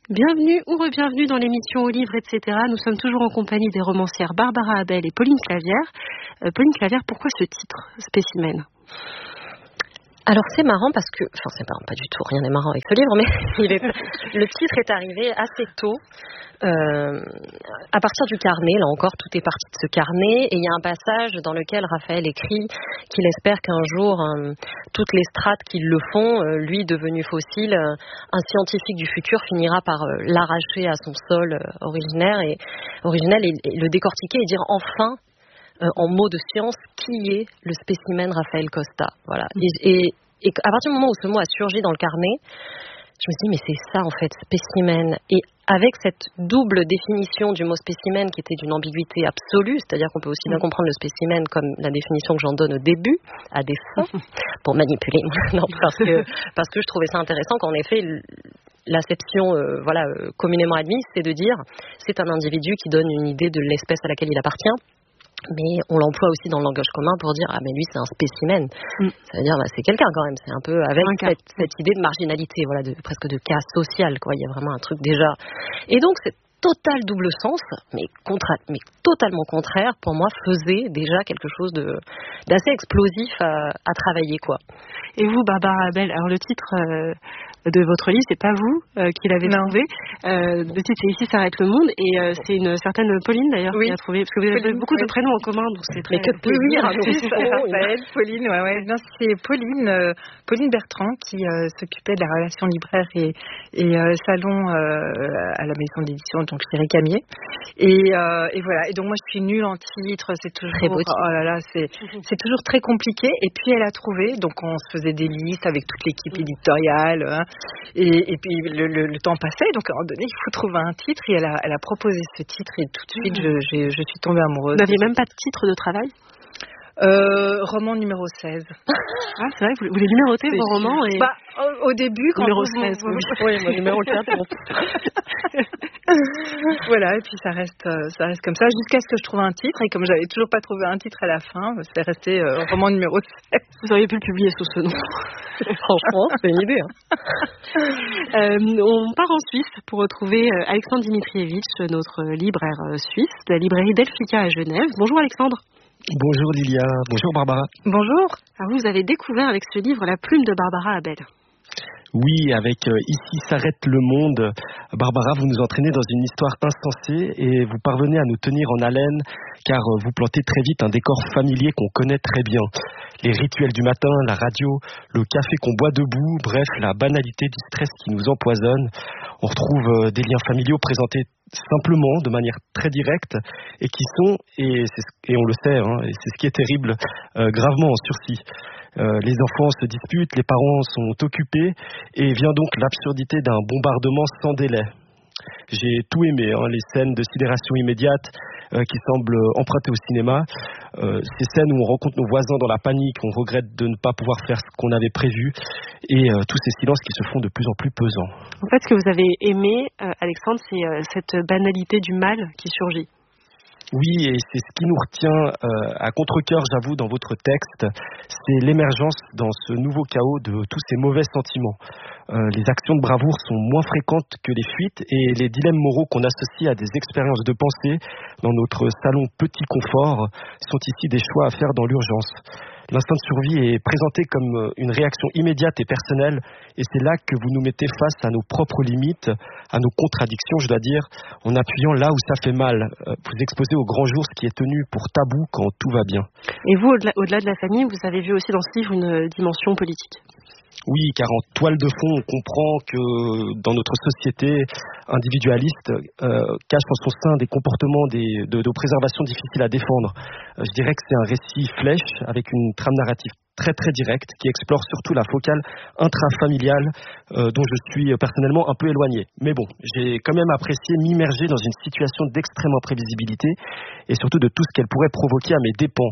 Bienvenue ou re-bienvenue dans l'émission Au livre, etc. Nous sommes toujours en compagnie des romancières Barbara Abel et Pauline Clavière. Pauline Clavière, pourquoi ce titre, Spécimen ? Alors c'est marrant parce que, enfin c'est marrant, pas du tout, rien n'est marrant avec ce livre, mais le titre est arrivé assez tôt, à partir du carnet. Là encore, tout est parti de ce carnet, et il y a un passage dans lequel Raphaël écrit qu'il espère qu'un jour, toutes les strates qui le font, lui devenu fossile, un scientifique du futur finira par l'arracher à son sol originel et le décortiquer et dire enfin, en mots de science, qui est le spécimen Raphaël Costa. Voilà. Et à partir du moment où ce mot a surgi dans le carnet, je me suis dit, mais c'est ça en fait, spécimen. Et avec cette double définition du mot spécimen qui était d'une ambiguïté absolue, c'est-à-dire qu'on peut aussi bien comprendre le spécimen comme la définition que j'en donne au début, à des fins, pour manipuler. Non, parce que je trouvais ça intéressant qu'en effet, l'acception communément admise, c'est de dire c'est un individu qui donne une idée de l'espèce à laquelle il appartient. Mais on l'emploie aussi dans le langage commun pour dire mais lui c'est un spécimen. Ça veut dire c'est quelqu'un quand même. C'est un peu avec cette idée de marginalité, presque de cas social, quoi. Il y a vraiment un truc déjà. Et donc c'est total double sens, mais totalement contraire, pour moi, faisait déjà quelque chose d'assez explosif à travailler, quoi. Et vous, Barbara Abel, alors le titre de votre livre, c'est pas vous qui l'avez trouvé. Le titre, c'est Ici s'arrête le monde, et c'est une certaine Pauline d'ailleurs qui a trouvé, parce que vous avez beaucoup de prénoms en commun, donc c'est très. Mais que plaisir, Raphaël, Pauline, Non, c'est Pauline Bertrand qui s'occupait de la relation libraire et salon à la maison d'édition, donc chez Récamier. Et voilà. Et donc moi, je suis nulle en titre. C'est toujours très beau. Oh là là, c'est toujours très compliqué. Et puis elle a trouvé. Donc on se faisait des listes avec toute l'équipe éditoriale. Et puis le temps passait. Donc à un moment donné, il faut trouver un titre. Et elle a proposé ce titre. Et tout de suite, je suis tombée amoureuse. Vous n'aviez même pas de titre de travail? Roman numéro 16. Ah, c'est vrai, vous les numérotez vos romans et... Au début, quand numéro 16, oui, mon numéro 4. Voilà, et puis ça reste comme ça, jusqu'à ce que je trouve un titre, et comme j'avais toujours pas trouvé un titre à la fin, c'est resté roman numéro 16. Vous auriez pu le publier sous ce nom. Franchement, c'est une idée. On part en Suisse pour retrouver Alexandre Dimitrievitch, notre libraire suisse, de la librairie Delphica à Genève. Bonjour Alexandre. Bonjour Lilia, bonjour Barbara. Bonjour. Alors vous avez découvert avec ce livre La plume de Barbara Abel. Oui, avec Ici s'arrête le monde, Barbara, vous nous entraînez dans une histoire insensée et vous parvenez à nous tenir en haleine car vous plantez très vite un décor familier qu'on connaît très bien. Les rituels du matin, la radio, le café qu'on boit debout, bref, la banalité du stress qui nous empoisonne. On retrouve des liens familiaux présentés simplement, de manière très directe, et qui sont, et on le sait, et c'est ce qui est terrible, gravement en sursis. Les enfants se disputent, les parents sont occupés, et vient donc l'absurdité d'un bombardement sans délai. J'ai tout aimé, les scènes de sidération immédiate qui semblent empruntées au cinéma, ces scènes où on rencontre nos voisins dans la panique, on regrette de ne pas pouvoir faire ce qu'on avait prévu, et tous ces silences qui se font de plus en plus pesants. En fait, ce que vous avez aimé, Alexandre, c'est cette banalité du mal qui surgit. Oui, et c'est ce qui nous retient à contre-cœur, j'avoue, dans votre texte, c'est l'émergence dans ce nouveau chaos de tous ces mauvais sentiments. Les actions de bravoure sont moins fréquentes que les fuites et les dilemmes moraux qu'on associe à des expériences de pensée dans notre salon petit confort sont ici des choix à faire dans l'urgence. L'instinct de survie est présenté comme une réaction immédiate et personnelle, et c'est là que vous nous mettez face à nos propres limites, à nos contradictions, je dois dire, en appuyant là où ça fait mal. Vous exposez au grand jour ce qui est tenu pour tabou quand tout va bien. Et vous, au-delà de la famille, vous avez vu aussi dans ce livre une dimension politique. Oui, car en toile de fond, on comprend que dans notre société individualiste, cache en son sein des comportements de préservation difficiles à défendre. Je dirais que c'est un récit flèche avec une trame narrative très très directe qui explore surtout la focale intrafamiliale dont je suis personnellement un peu éloigné. Mais bon, j'ai quand même apprécié m'immerger dans une situation d'extrême imprévisibilité et surtout de tout ce qu'elle pourrait provoquer à mes dépens.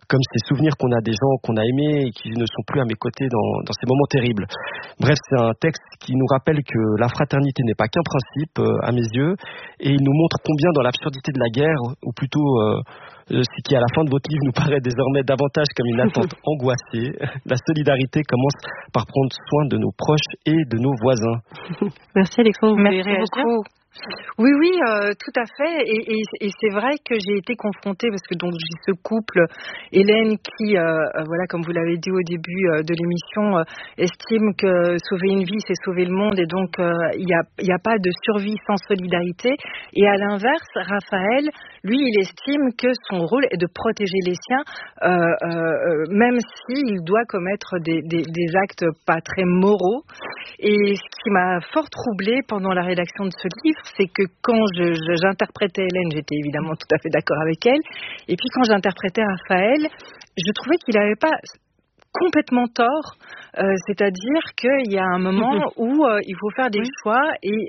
comme ces souvenirs qu'on a des gens qu'on a aimés et qui ne sont plus à mes côtés dans ces moments terribles. Bref, c'est un texte qui nous rappelle que la fraternité n'est pas qu'un principe, à mes yeux, et il nous montre combien dans l'absurdité de la guerre, ou plutôt ce qui à la fin de votre livre nous paraît désormais davantage comme une attente angoissée, la solidarité commence par prendre soin de nos proches et de nos voisins. Merci Alexandre, vous Merci beaucoup. Oui, tout à fait. Et c'est vrai que j'ai été confrontée parce que donc j'ai ce couple, Hélène, qui, voilà, comme vous l'avez dit au début de l'émission, estime que sauver une vie, c'est sauver le monde, et donc il y a pas de survie sans solidarité. Et à l'inverse, Raphaël, lui, il estime que son rôle est de protéger les siens, même s'il doit commettre des actes pas très moraux. Et ce qui m'a fort troublée pendant la rédaction de ce livre, c'est que quand j'interprétais Hélène, j'étais évidemment tout à fait d'accord avec elle. Et puis quand j'interprétais Raphaël, je trouvais qu'il n'avait pas complètement tort. C'est-à-dire qu'il y a un moment où il faut faire des choix et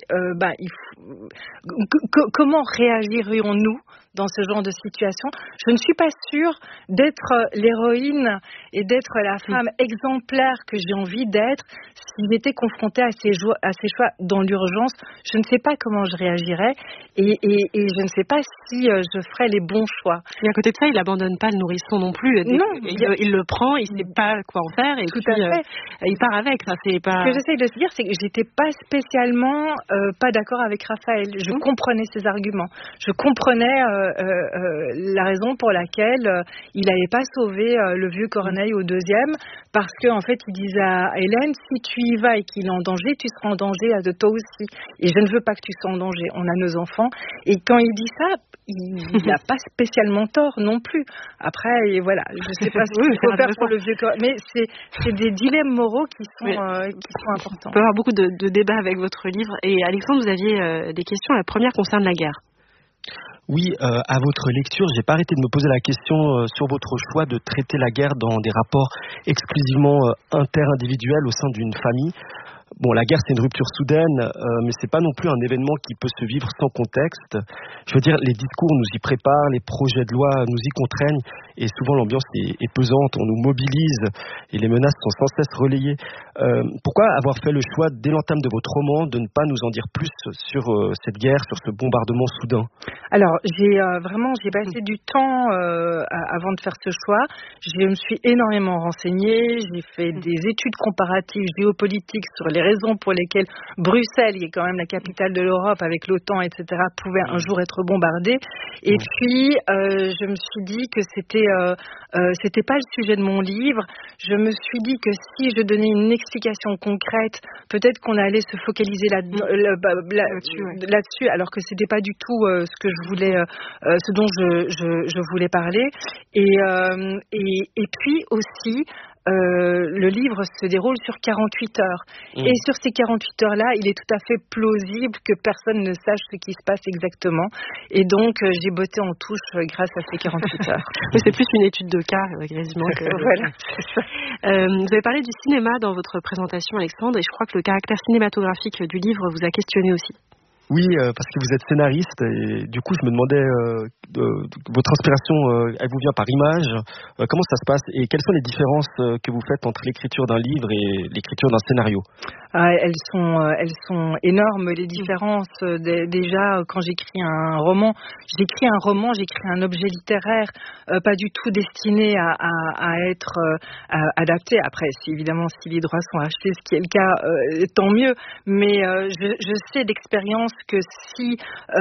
comment réagirions-nous dans ce genre de situation? Je ne suis pas sûre d'être l'héroïne et d'être la femme exemplaire que j'ai envie d'être si j'étais confrontée à ces choix dans l'urgence. Je ne sais pas comment je réagirais et je ne sais pas si je ferais les bons choix. Et à côté de ça, il n'abandonne pas le nourrisson non plus. Non, il le prend, il ne sait pas quoi en faire et tout puis à fait. Il part avec. Ça, c'est pas... Ce que j'essaye de se dire, c'est que j'étais pas spécialement pas d'accord avec Raphaël. Je comprenais ses arguments. Je comprenais la raison pour laquelle il n'avait pas sauvé le vieux Corneille au deuxième, parce qu'en fait, il disait à Hélène, si tu y vas et qu'il est en danger, tu seras en danger de toi aussi. Et je ne veux pas que tu sois en danger. On a nos enfants. Et quand il dit ça, il n'a pas spécialement tort non plus. Après, et voilà, je ne sais pas ce qu'il faut faire pour le vieux Corneille. Mais c'est des dilemmes moraux qui sont importants. On peut avoir beaucoup de débats avec votre livre. Et Alexandre, vous aviez des questions. La première concerne la guerre. Oui, à votre lecture, j'ai pas arrêté de me poser la question sur votre choix de traiter la guerre dans des rapports exclusivement interindividuels au sein d'une famille. Bon, la guerre, c'est une rupture soudaine, mais c'est pas non plus un événement qui peut se vivre sans contexte. Je veux dire, les discours nous y préparent, les projets de loi nous y contraignent, et souvent l'ambiance est pesante, on nous mobilise, et les menaces sont sans cesse relayées. Pourquoi avoir fait le choix, dès l'entame de votre roman, de ne pas nous en dire plus sur cette guerre, sur ce bombardement soudain? Alors, j'ai passé du temps avant de faire ce choix. Je me suis énormément renseignée, j'ai fait des études comparatives géopolitiques sur les raisons pour lesquelles Bruxelles, qui est quand même la capitale de l'Europe avec l'OTAN, etc., pouvait un jour être bombardée. Et puis, je me suis dit que c'était pas le sujet de mon livre. Je me suis dit que si je donnais une explication concrète, peut-être qu'on allait se focaliser là-dessus, alors que c'était pas du tout ce que je voulais, ce dont je voulais parler. Et puis aussi, le livre se déroule sur 48 heures. Et sur ces 48 heures-là, il est tout à fait plausible que personne ne sache ce qui se passe exactement. Et donc, j'ai botté en touche grâce à ces 48 heures. C'est plus une étude de cas, quasiment. Voilà, c'est ça. Vous avez parlé du cinéma dans votre présentation, Alexandre, et je crois que le caractère cinématographique du livre vous a questionné aussi. Oui, parce que vous êtes scénariste et du coup je me demandais votre inspiration, elle vous vient par image, comment ça se passe et quelles sont les différences que vous faites entre l'écriture d'un livre et l'écriture d'un scénario? Elles sont énormes, les différences. Déjà, quand j'écris un roman, j'écris un objet littéraire, pas du tout destiné à être adapté. Après, évidemment, si les droits sont achetés, ce qui est le cas, tant mieux. Mais je sais d'expérience que si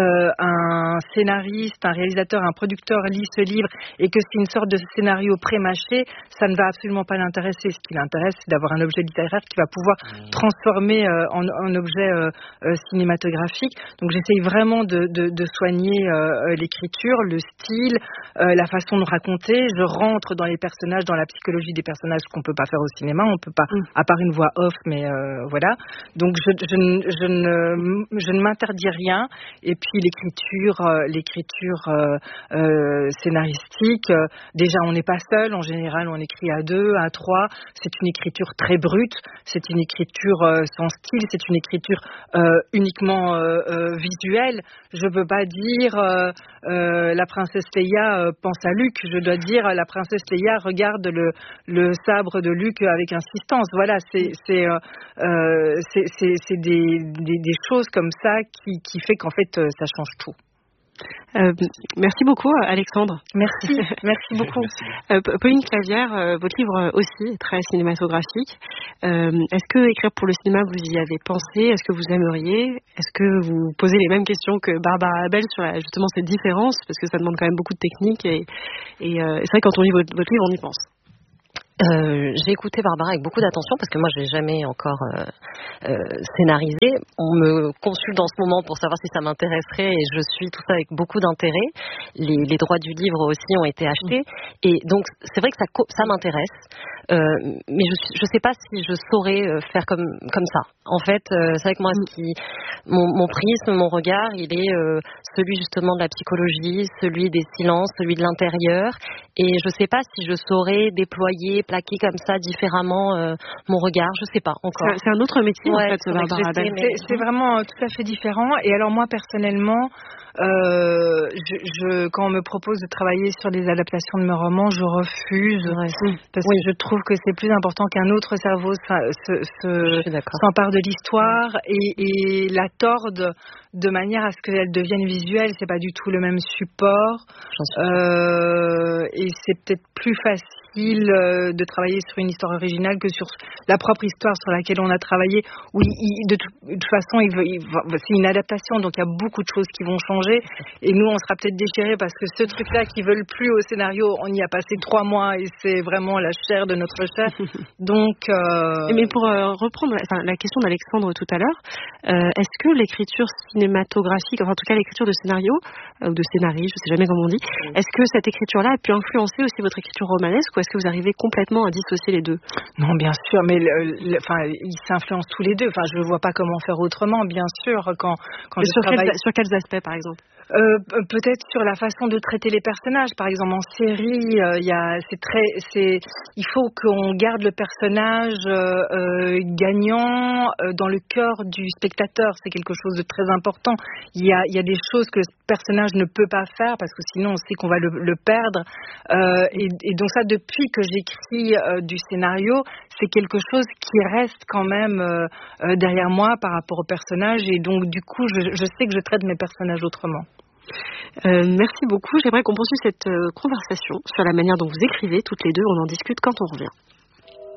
un scénariste, un réalisateur, un producteur lit ce livre et que c'est une sorte de scénario pré-mâché, ça ne va absolument pas l'intéresser. Ce qui l'intéresse, c'est d'avoir un objet littéraire qui va pouvoir transformer en objet cinématographique. Donc j'essaye vraiment de soigner l'écriture, le style, la façon de raconter. Je rentre dans les personnages, dans la psychologie des personnages qu'on peut pas faire au cinéma. On peut pas, à part une voix off, mais voilà. Donc je ne m'interdis n'interdit rien. Et puis l'écriture scénaristique, déjà on n'est pas seul, en général on écrit à 2, à 3, c'est une écriture très brute, c'est une écriture sans style, c'est une écriture uniquement visuelle. Je ne peux pas dire la princesse Leia pense à Luke, je dois dire la princesse Leia regarde le sabre de Luke avec insistance. Voilà, c'est des choses comme ça qui fait qu'en fait ça change tout. Merci beaucoup Alexandre. Merci beaucoup. Pauline Clavière, votre livre aussi est très cinématographique. Est-ce que écrire pour le cinéma, vous y avez pensé? Est-ce que vous aimeriez? Est-ce que vous posez les mêmes questions que Barbara Abel sur justement cette différence? Parce que ça demande quand même beaucoup de technique et c'est vrai que quand on lit votre livre, on y pense. J'ai écouté Barbara avec beaucoup d'attention parce que moi je l'ai jamais encore scénarisé. On me consulte en ce moment pour savoir si ça m'intéresserait et je suis tout ça avec beaucoup d'intérêt. Les droits du livre aussi ont été achetés et donc c'est vrai que ça m'intéresse. Mais je sais pas si je saurais faire comme ça. En fait, c'est vrai que moi mon prisme, mon regard, il est celui justement de la psychologie, celui des silences, celui de l'intérieur et je sais pas si je saurais déployer, plaquer comme ça différemment mon regard, je sais pas encore. C'est un autre métier en fait, Barbara. C'est vraiment tout à fait différent. Et alors moi personnellement, quand on me propose de travailler sur des adaptations de mes romans, je refuse parce que je trouve que c'est plus important qu'un autre cerveau s'empare de l'histoire et la torde de manière à ce qu'elle devienne visuelle. C'est pas du tout le même support et c'est peut-être plus facile de travailler sur une histoire originale que sur la propre histoire sur laquelle on a travaillé. Oui, de toute façon, c'est une adaptation, donc il y a beaucoup de choses qui vont changer. Et nous, on sera peut-être déchirés parce que ce truc-là qui veulent plus au scénario, on y a passé 3 mois et c'est vraiment la chair de notre chair. Donc. Mais pour reprendre la question d'Alexandre tout à l'heure, est-ce que l'écriture cinématographique, enfin en tout cas l'écriture de scénario ou de scénarii, je ne sais jamais comment on dit, est-ce que cette écriture-là a pu influencer aussi votre écriture romanesque ou est-ce que vous arrivez complètement à dissocier les deux? Non, bien sûr, mais ils s'influencent tous les deux. Enfin, je ne vois pas comment faire autrement, bien sûr. Quand je travaille... Sur quels aspects, par exemple? Peut-être sur la façon de traiter les personnages. Par exemple, en série, il faut qu'on garde le personnage gagnant dans le cœur du spectateur. C'est quelque chose de très important. Il y a des choses que le personnage ne peut pas faire parce que sinon on sait qu'on va le perdre. Et donc ça, depuis que j'écris du scénario, c'est quelque chose qui reste quand même derrière moi par rapport au personnage. Et donc du coup, je sais que je traite mes personnages autrement. Merci beaucoup. J'aimerais qu'on poursuive cette conversation sur la manière dont vous écrivez toutes les deux. On en discute quand on revient.